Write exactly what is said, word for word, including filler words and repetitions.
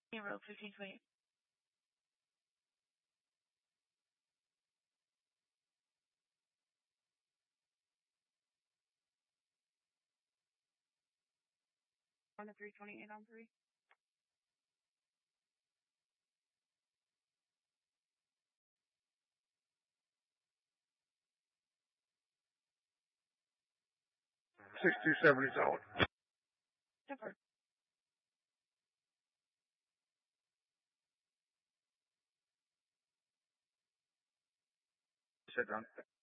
Road fifteen twenty. On the three twenty-eight on three. six two seven is out. Temper. Sit down.